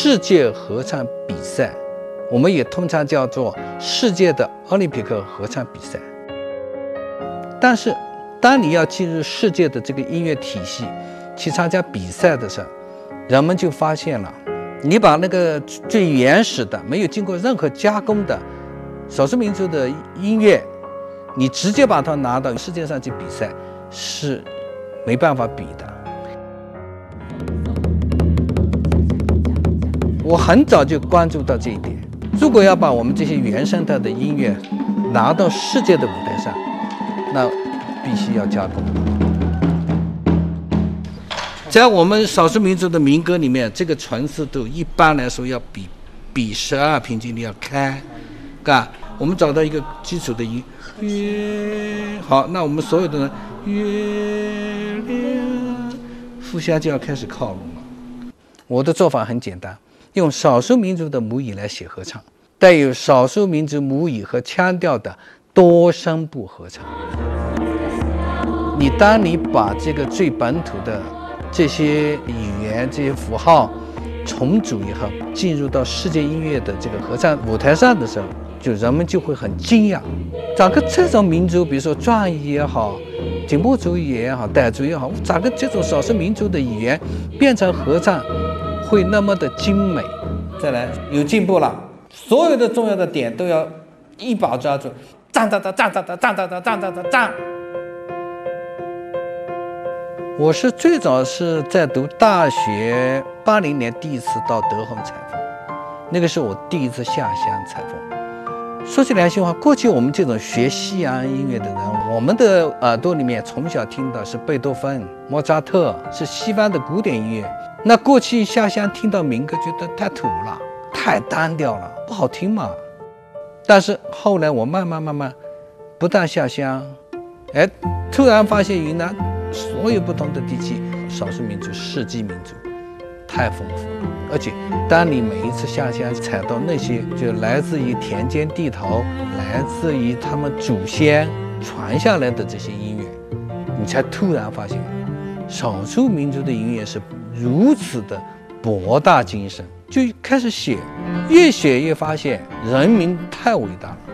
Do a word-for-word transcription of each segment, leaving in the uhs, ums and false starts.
世界合唱比赛，我们也通常叫做世界的奥林匹克合唱比赛。但是当你要进入世界的这个音乐体系去参加比赛的时候，人们就发现了，你把那个最原始的没有经过任何加工的少数民族的音乐，你直接把它拿到世界上去比赛是没办法比的。我很早就关注到这一点，如果要把我们这些原生态的音乐拿到世界的舞台上，那必须要加工。在我们少数民族的民歌里面，这个纯四度一般来说要比比十二平均律要开，嘎，我们找到一个基础的音，月，好，那我们所有的人月亮，腹下就要开始靠拢了。我的做法很简单，用少数民族的母语来写合唱，带有少数民族母语和腔调的多声部合唱。你当你把这个最本土的这些语言、这些符号重组以后，进入到世界音乐的这个合唱舞台上的时候，就人们就会很惊讶，咋个这种民族，比如说壮语也好，景颇族语也好，傣族也好，咋个这种少数民族的语言变成合唱会那么的精美？再来，有进步了，所有的重要的点都要一把抓住，站站站站站站站站站站站站。我是最早是在读大学，八零年第一次到德宏采风，那个是我第一次下乡采风。说起良心话，过去我们这种学西洋音乐的人，我们的耳朵里面从小听到是贝多芬、莫扎特，是西方的古典音乐。那过去下乡听到民歌，觉得太土了，太单调了，不好听嘛。但是后来我慢慢慢慢，不但下乡，哎，突然发现云南所有不同的地区，少数民族、世纪民族太丰富了。而且当你每一次下乡采到那些就来自于田间地头，来自于他们祖先传下来的这些音乐，你才突然发现少数民族的音乐是如此的博大精深。就开始写，越写越发现人民太伟大了。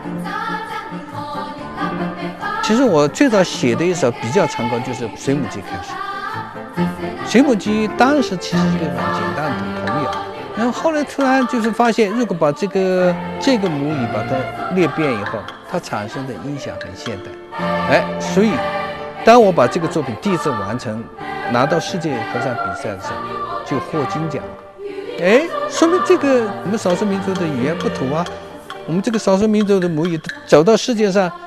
其实我最早写的一首比较成功就是水母鸡开始。水母鸡当时其实是一个很简单的童谣，然后后来突然就是发现，如果把这个这个母语把它裂变以后，它产生的音响很现代。哎，所以当我把这个作品第一次完成，拿到世界合唱比赛的时候，就获金奖了。哎，说明这个我们少数民族的语言不土啊，我们这个少数民族的母语走到世界上